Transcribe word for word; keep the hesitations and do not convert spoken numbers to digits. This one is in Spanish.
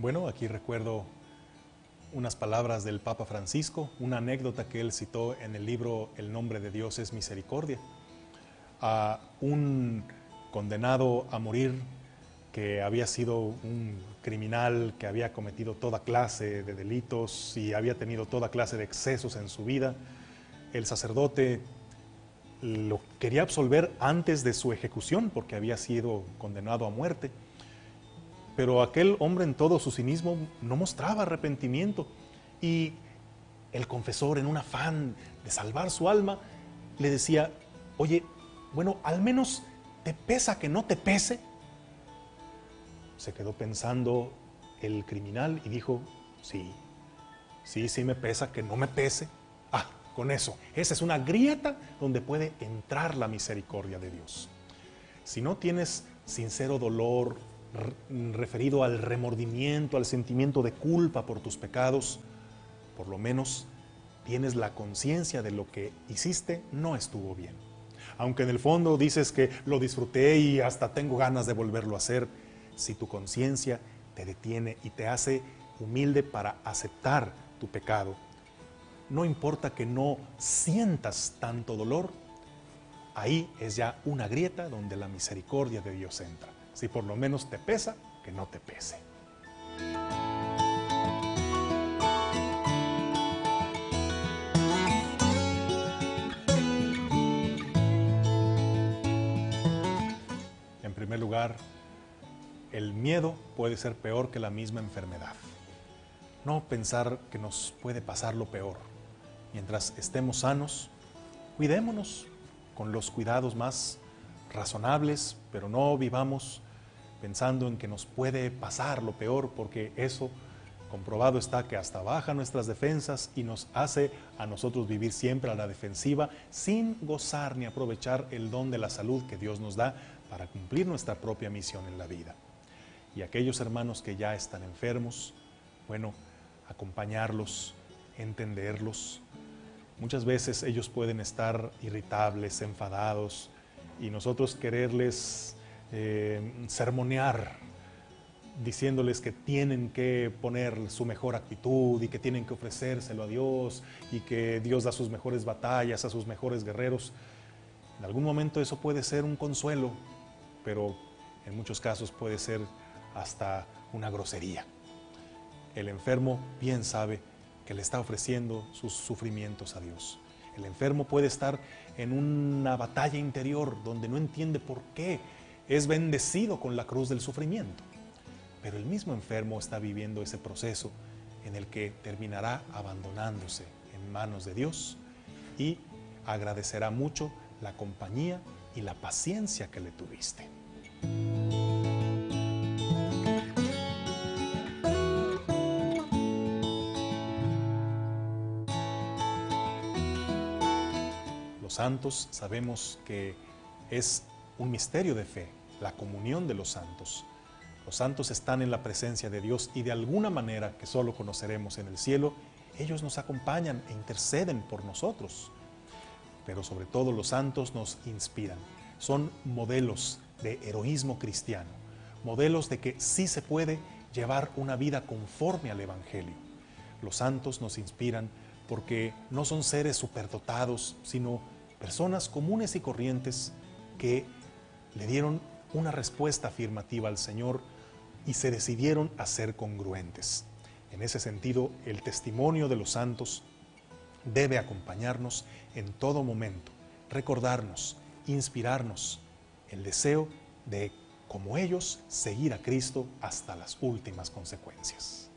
Bueno, aquí recuerdo unas palabras del Papa Francisco, una anécdota que él citó en el libro El nombre de Dios es misericordia. A un condenado a morir que había sido un criminal, que había cometido toda clase de delitos y había tenido toda clase de excesos en su vida, el sacerdote lo quería absolver antes de su ejecución porque había sido condenado a muerte. Pero aquel hombre en todo su cinismo no mostraba arrepentimiento y el confesor, en un afán de salvar su alma, le decía: oye, bueno, al menos te pesa que no te pese. Se quedó pensando el criminal y dijo: sí, sí, sí me pesa que no me pese. Ah, con eso, esa es una grieta donde puede entrar la misericordia de Dios. Si no tienes sincero dolor referido al remordimiento, al sentimiento de culpa por tus pecados, por lo menos tienes la conciencia de lo que hiciste no estuvo bien. Aunque en el fondo dices que lo disfruté y hasta tengo ganas de volverlo a hacer, si tu conciencia te detiene y te hace humilde para aceptar tu pecado, no importa que no sientas tanto dolor, ahí es ya una grieta donde la misericordia de Dios entra. Si por lo menos te pesa, que no te pese. En primer lugar, el miedo puede ser peor que la misma enfermedad. No pensar que nos puede pasar lo peor. Mientras estemos sanos, cuidémonos con los cuidados más razonables, pero no vivamos pensando en que nos puede pasar lo peor, porque eso comprobado está que hasta baja nuestras defensas y nos hace a nosotros vivir siempre a la defensiva sin gozar ni aprovechar el don de la salud que Dios nos da para cumplir nuestra propia misión en la vida. Y aquellos hermanos que ya están enfermos, bueno, acompañarlos, entenderlos. Muchas veces ellos pueden estar irritables, enfadados, y nosotros quererles eh, sermonear, diciéndoles que tienen que poner su mejor actitud y que tienen que ofrecérselo a Dios y que Dios da sus mejores batallas a sus mejores guerreros. En algún momento eso puede ser un consuelo, pero en muchos casos puede ser hasta una grosería. El enfermo bien sabe que le está ofreciendo sus sufrimientos a Dios. El enfermo puede estar en una batalla interior donde no entiende por qué es bendecido con la cruz del sufrimiento. Pero el mismo enfermo está viviendo ese proceso en el que terminará abandonándose en manos de Dios y agradecerá mucho la compañía y la paciencia que le tuviste. Los santos sabemos que es un misterio de fe, la comunión de los santos. Los santos están en la presencia de Dios y de alguna manera que solo conoceremos en el cielo, ellos nos acompañan e interceden por nosotros. Pero sobre todo los santos nos inspiran, son modelos de heroísmo cristiano, modelos de que sí se puede llevar una vida conforme al Evangelio. Los santos nos inspiran porque no son seres superdotados, sino personas comunes y corrientes que le dieron una respuesta afirmativa al Señor y se decidieron a ser congruentes. En ese sentido, el testimonio de los santos debe acompañarnos en todo momento, recordarnos, inspirarnos el deseo de, como ellos, seguir a Cristo hasta las últimas consecuencias.